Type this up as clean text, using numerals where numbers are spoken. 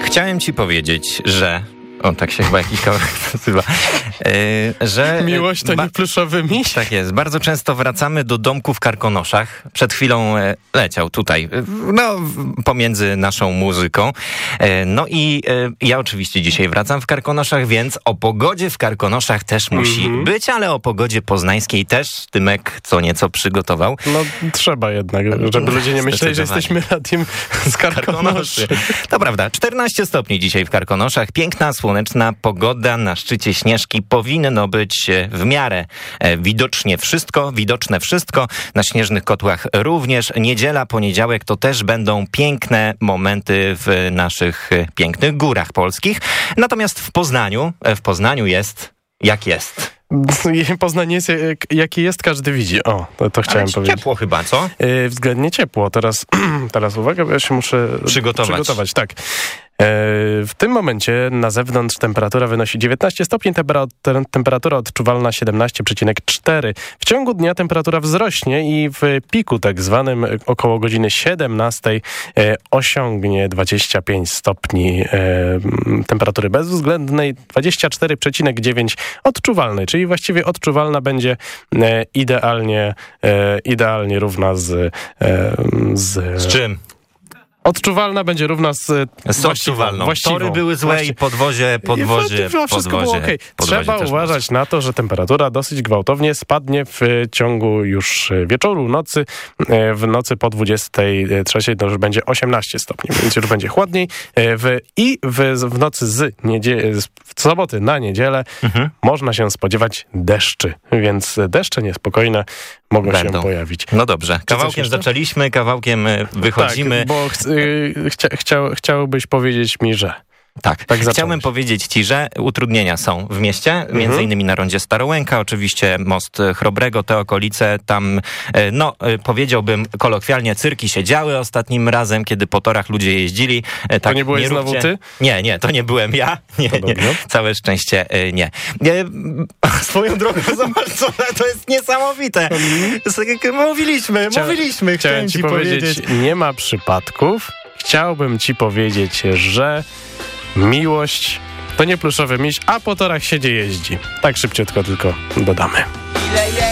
Chciałem ci powiedzieć, że... O, tak się chyba jakiś kawałek nazywa. Że Miłość to nie pluszowy miś? Tak jest. Bardzo często wracamy do domku w Karkonoszach. Przed chwilą leciał tutaj, pomiędzy naszą muzyką. No i ja oczywiście dzisiaj wracam w Karkonoszach, więc o pogodzie w Karkonoszach też musi być, ale o pogodzie poznańskiej też Tymek co nieco przygotował. No trzeba jednak, żeby ludzie nie myśleli, że jesteśmy radiem z Karkonoszy. To prawda. 14 stopni dzisiaj w Karkonoszach. Piękna, słoneczna pogoda, na szczycie Śnieżki powinno być w miarę widoczne wszystko. Na Śnieżnych Kotłach również. Niedziela, poniedziałek to też będą piękne momenty w naszych pięknych górach polskich. Natomiast w Poznaniu jest jak jest. Poznań jest jaki jest, każdy widzi. O, to chciałem powiedzieć. Ciepło chyba, co? Względnie ciepło. Teraz uwaga, bo ja się muszę przygotować. Tak. W tym momencie na zewnątrz temperatura wynosi 19 stopni, temperatura odczuwalna 17,4. W ciągu dnia temperatura wzrośnie i w piku tak zwanym około godziny 17 osiągnie 25 stopni temperatury bezwzględnej, 24,9 odczuwalnej, czyli właściwie odczuwalna będzie idealnie równa z czym? Odczuwalna będzie równa z odczuwalną. Tory były złe i podwozie. Wszystko było okej. Trzeba uważać na to, że temperatura dosyć gwałtownie spadnie w ciągu już wieczoru, nocy. W nocy po 23 to już będzie 18 stopni, więc już będzie chłodniej. W nocy z soboty na niedzielę można się spodziewać deszczy, więc deszcze niespokojne mogą się pojawić. No dobrze, kawałkiem zaczęliśmy, kawałkiem wychodzimy. Tak, bo chciałbyś powiedzieć mi, że... Tak chciałem powiedzieć ci, że utrudnienia są w mieście, między innymi na rondzie Starołęka, oczywiście most Chrobrego, te okolice, tam, powiedziałbym kolokwialnie, cyrki się działy ostatnim razem, kiedy po torach ludzie jeździli. To nie byłeś znowu ty? Nie, to nie byłem ja. Nie. Całe szczęście nie. Swoją drogą, zobacz, to jest niesamowite. Mówiliśmy. Chciałem ci powiedzieć, nie ma przypadków. Chciałbym ci powiedzieć, że miłość to nie pluszowy miś, a po torach się jeździ. Tak szybciutko tylko dodamy.